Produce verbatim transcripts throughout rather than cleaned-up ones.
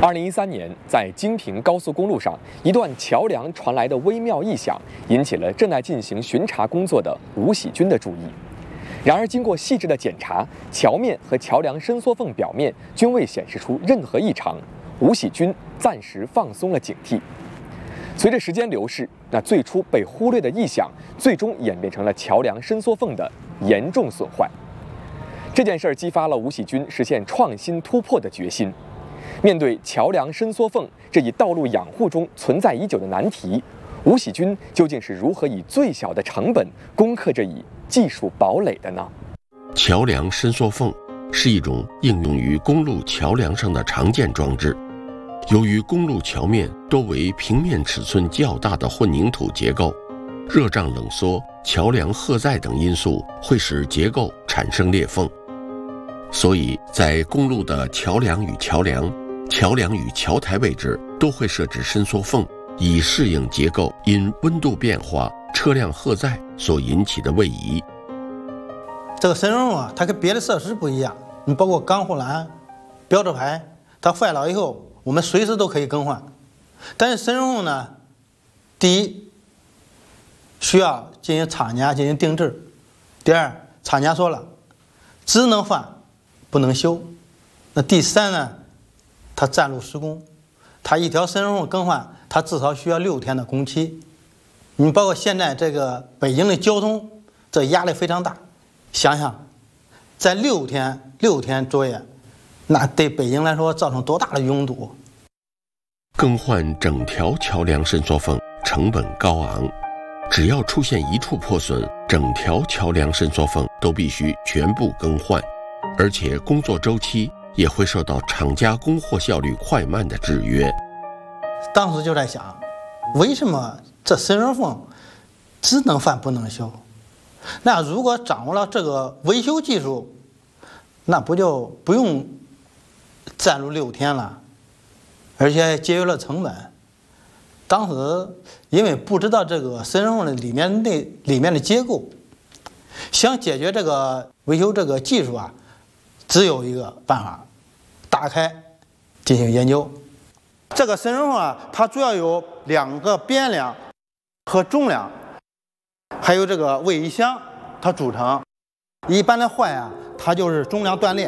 二零一三年，在京平高速公路上，一段桥梁传来的微妙异响，引起了正在进行巡查工作的吴喜军的注意。然而，经过细致的检查，桥面和桥梁伸缩缝表面均未显示出任何异常。吴喜军暂时放松了警惕。随着时间流逝，那最初被忽略的异响，最终演变成了桥梁伸缩缝的严重损坏。这件事儿激发了吴喜军实现创新突破的决心。面对桥梁伸缩缝这一道路养护中存在已久的难题，吴喜军究竟是如何以最小的成本攻克这一技术堡垒的呢？ 桥梁伸缩缝是一种应用于公路桥梁上的常见装置。由于公路桥面多为平面尺寸较大的混凝土结构，热胀冷缩、桥梁荷载等因素会使结构产生裂缝，所以在公路的桥梁与桥梁、桥梁与桥台位置都会设置伸缩缝，以适应结构因温度变化、车辆荷载所引起的位移。 这个伸缩缝啊，它跟别的设施不一样，你包括钢护栏、标志牌，它坏了以后，我们随时都可以更换。但是伸缩缝呢，第一需要进行厂家进行定制，第二厂家说了，只能换不能修。那第三呢，它占路施工，它一条伸缩缝更换，它至少需要六天的工期。你包括现在这个北京的交通，这压力非常大。想想，在六天六天作业，那对北京来说造成多大的拥堵？ 更换整条桥梁伸缩缝成本高昂，只要出现一处破损，整条桥梁伸缩缝都必须全部更换，而且工作周期也会受到厂家供货效率快慢的制约。 当时就在想，为什么这伸缩缝只能换不能修？那如果掌握了这个维修技术，那不就不用占路六天了，而且节约了成本。当时因为不知道这个伸缩缝的里面内里面的结构，想解决这个维修这个技术啊，只有一个办法，打开进行研究。这个伸缩缝啊，它主要有两个边梁和中梁，还有这个位移箱，它组成。一般的坏啊，它就是中梁断裂。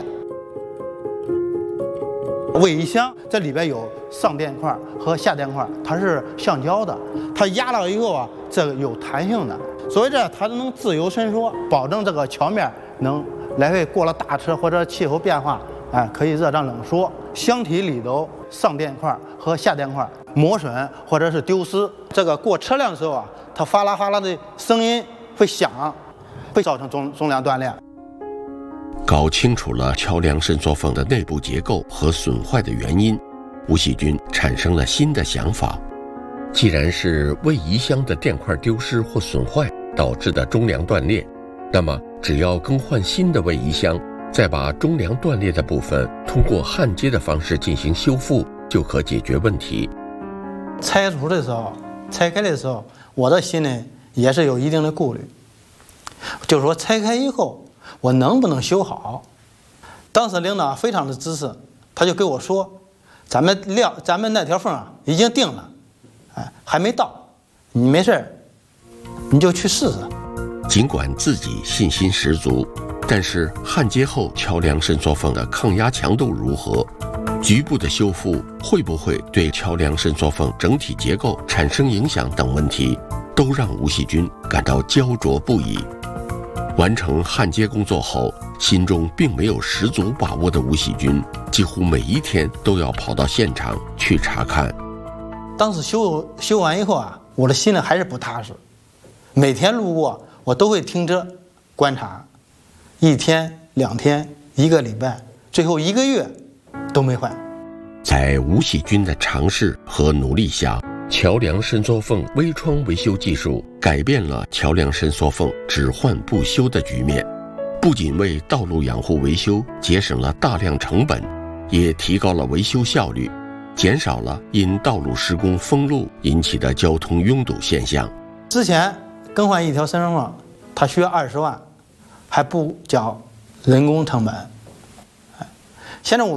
位移箱这里边有上垫块和下垫块，它是橡胶的，它压了以后啊，这个有弹性的，所以这它能自由伸缩，保证这个桥面能来回过了大车或者气候变化，哎，可以热胀冷缩。箱体里头上垫块和下垫块磨损或者是丢失，这个过车辆的时候啊，它哗啦哗啦的声音会响，会造成中中梁断裂。 搞清楚了桥梁伸缩缝的内部结构和损坏的原因，吴喜军产生了新的想法。既然是位移箱的垫块丢失或损坏导致的中梁断裂，那么只要更换新的位移箱，再把中梁断裂的部分通过焊接的方式进行修复，就可解决问题。 拆除的时候，拆开的时候，我的心里也是有一定的顾虑，就是说拆开以后，我能不能修好？当时领导非常的支持，他就跟我说：“咱们料，咱们那条缝啊已经定了，哎，还没到，你没事你就去试试。” 尽管自己信心十足，但是焊接后桥梁伸缩缝的抗压强度如何？局部的修复会不会对桥梁伸缩缝整体结构产生影响等问题，都让吴喜军感到焦灼不已。完成焊接工作后，心中并没有十足把握的吴喜军，几乎每一天都要跑到现场去查看。 当时修修完以后啊，我的心里还是不踏实。每天路过，我都会停车观察，一天、两天、一个礼拜，最后一个月都没坏。 在吴喜军的尝试和努力下，桥梁伸缩缝微窗维修技术改变了桥梁伸缩缝只换不修的局面，不仅为道路养护维修节省了大量成本，也提高了维修效率，减少了因道路施工封路引起的交通拥堵现象。 之前更换一条伸缩缝，它需要二十万，还不缴人工成本。现在我